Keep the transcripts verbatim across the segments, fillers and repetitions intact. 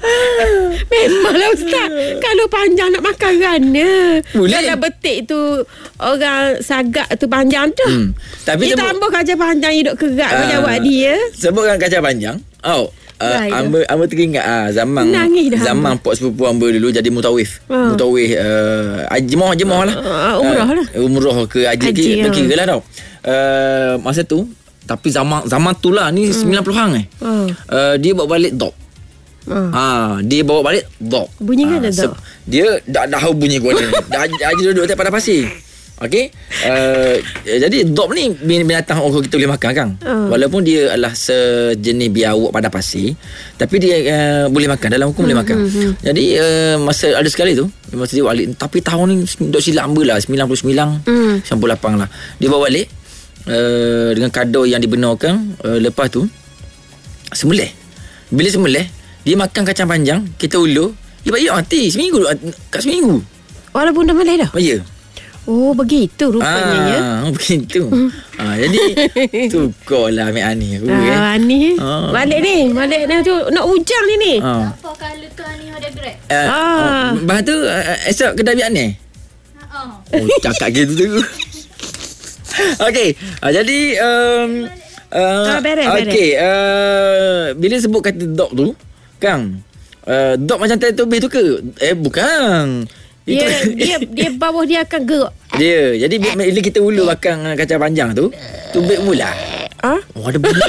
Memanglah Ustaz. Kalau panjang nak makan rana. Boleh. Kalau betik tu orang sagak tu panjang tu. Hmm. Tapi dia tambah kacang panjang hidup kerak uh, macam awak dia. Sebutkan kacang panjang. Oh. Uh, Amba Amba teringat ah zaman zaman pok sepupu Amba dulu jadi mutawif. Uh. Mutawif uh, jemaah jemaah lah. Uh, umrah lah. Uh, umrah ke haji ke berkira lah tau. Uh, masa tu tapi zaman zaman tu lah ni uh. sembilan puluhan eh. Uh. Uh, dia bawa balik dop. Uh. Ha, dia bawa balik dop. Bunyi kan ha, ada dop. Dia dah dah bunyi gua ni. Dah haji duduk atas pada pasir. Okey. Uh, jadi dop ni binatang orang kita boleh makan kan. Uh. Walaupun dia adalah sejenis biawak pada pasir, tapi dia uh, boleh makan, dalam hukum hmm, boleh makan. Hmm, hmm. Jadi uh, masa ada sekali tu, masa dia balik, tapi tahun ni dok silap Amba lah sembilan puluh sembilan hmm. sembilan puluh lapan lah. Dia bawa balik uh, dengan kadar yang dibenarkan, uh, lepas tu sembelih. Bila sembelih, dia makan kacang panjang, kita ulur, dia bagi mati seminggu kat seminggu. Walaupun dah melih dah. Oh ya. Oh begitu rupanya ah, ya. Begitu. ah, jadi tukarlah Mek Ani aku ah, eh. Ani. Ah. Balik ni, balik ni tu nak hujang ni ni. Ah. Apa kalau tu Ani ada grab? Uh, ah. Lepas tu uh, esok kedai biak ni. Ha. Oh cakap gitu tu. Okey, uh, jadi um uh, ah, beres, okey, uh, bila sebut kata dog tu, Kang, uh, dog macam Teletubbies tu ke? Eh bukan. Dia, dia dia bawah dia akan gerak. Dia. Jadi bila kita ulur makan kacang panjang tu, tubik mula. Ha? Oh ada bunyi.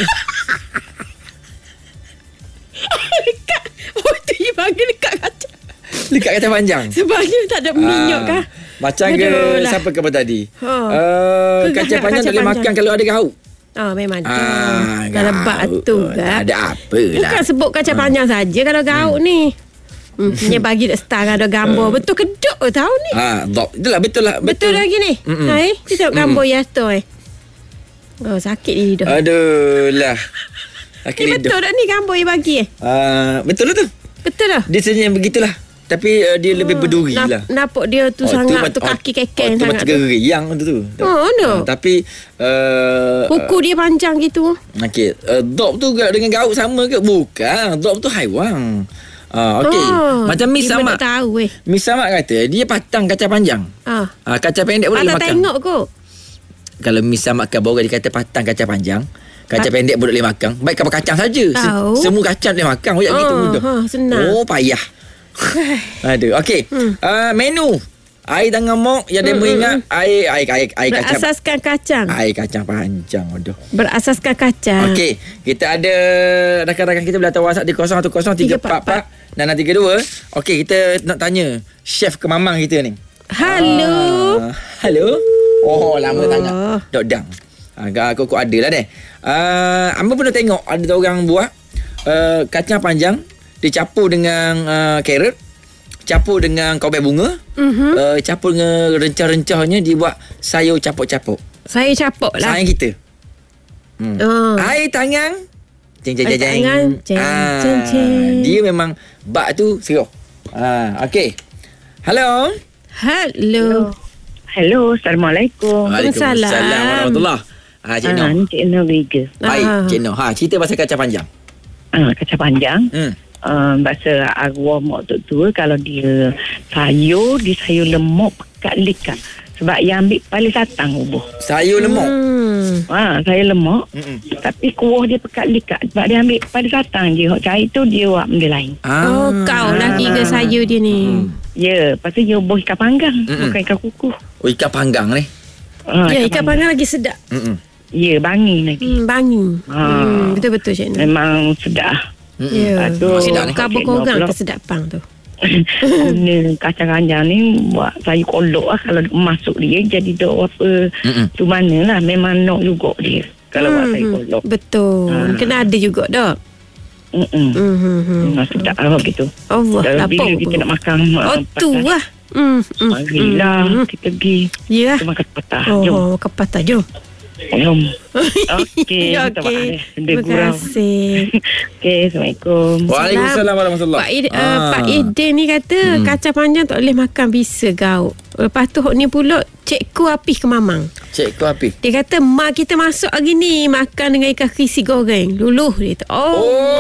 Dekat. Oh tu dia panggil dekat kacang. Dekat kacang panjang. Sebabnya tak ada minyak kah? Macam ke lah. Siapa ke tadi? Ha. Uh, kacang panjang tak boleh makan kalau ada gauk. Ah, memang tu. Ah, kalau batu kan. Ada apa lah. Bukan sebut kacang panjang ah. saja kalau gauk hmm. ni. Hmm, dia bagi dah star ada gambar. Uh. Betul kedok tahu ni. Ha, dok. Itulah betul lah. Betul, betul lagi ni. Mm-mm. Hai, kita tengok gambar ya tu eh. Oh, sakit ni dah. Aduh lah. Sakit ni betul tak ni gambar yang bagi eh? Uh, betul lah tu. Betul lah. Dia sebenarnya begitulah. Tapi uh, dia oh, lebih berduri nap, lah. Nampak dia tu oh, sangat tu, tu kaki oh, keken oh, sangat tu. Macam geriang tu tu. Oh, no. Uh, tapi uh, kuku dia panjang gitu. Okey, uh, dog tu dengan gauk sama ke? Bukan. Dog tu haiwan. Ah, okey. Oh, macam Miss Samak. Tahu eh. Miss Samak kata dia patang kacang panjang. Ah. ah kacang pendek boleh makan. Tak tengok kot. Kalau Miss Samak ke bawah dia kata patang kacang panjang, kacang pa- pendek boleh makan. Baik kapal kacang saja. Se- semua kacang boleh makan. Oh, oh gitu mudah. Ha, senang. Oh, payah. Aduh, okey. Hmm. Uh, menu air tangan mok yang dia hmm, ingat hmm. air air air air kacang. Berasaskan kacang. Air kacang panjang. Aduh. Berasaskan kacang. Okey, kita ada rakan-rakan kita boleh hantar WhatsApp di kosong satu kosong tiga empat empat dan tiga dua. Okey, kita nak tanya chef ke mamang kita ni. Halo. Uh, halo. Oh, lama oh. sangat. Dok dang. Agak aku ada lah deh. Uh, Amba pernah tengok ada orang buat uh, kacang panjang dicampur dengan uh, carrot, campur dengan kaubet bunga, uh-huh. uh, campur dengan rencah-rencahnya dibuat sayur capuk-capuk. Sayur capuk lah. Sayur kita. Hmm. Oh. Air tangan. Jeng jeng jeng jeng. Jeng jeng jeng. Dia memang bak tu seroh. Ah, okey. Halo. Halo. Halo, Assalamualaikum. Waalaikumsalam warahmatullahi. Ah, Cik Noh. Ah, Cik Noh Vega. Baik, Cik Noh. Ha, cerita pasal kacang panjang. Ah, kacang panjang. Hmm. Uh, bahasa arwah mak tok tua kalau dia sayur, dia sayur lemak pekat likat. Sebab yang ambil paling satang ubuh. Sayur lemak? Hmm. Ha, sayur lemak. Mm-mm. Tapi kuah dia pekat likat. Sebab dia ambil paling satang je. Hak cair tu dia buat benda lain. Ah. Oh, kau lah kira sayur dia ni. Hmm. Ya, yeah, lepas tu dia ubuh ikan panggang. Mm-mm. Bukan ikan kukuh. Oh, ikan panggang ni? Ha, ya, ikan, ikan panggang lagi sedap. Mm-mm. Ya, bangi lagi. Hmm, bangi. Ha. Hmm, betul-betul Cik Noh. Memang sedap. Ya, yeah. Kabur korang kesedapan tu. Ni kacang panjang ni buat sayur kolok lah. Kalau masuk dia jadi dok apa Mm-mm. tu mana lah. Memang nak juga dia kalau hmm. buat sayur kolok. Betul. Ha. Kena ada juga dok. Hmm. Hmm. Sedap lah gitu. Allah, lapar. Bila kita nak makan oh tu lah. Hmm. Marilah mm. kita pergi. Ya. Kita makan patah. Oh, jom. Makan patah jom. Jom. Okey. Okey. Terima kasih. Okey, Assalamualaikum. Waalaikumsalam warahmatullahi. Pak Id, uh, Pak Idin ni kata hmm. kacang panjang tak boleh makan bisa gauk. Lepas tu hok ni pula Cikgu Apih ke Mamang. Cikgu Apih. Dia kata mak kita masuk hari ni makan dengan ikan krisi goreng. Luluh dia tu. Oh. oh.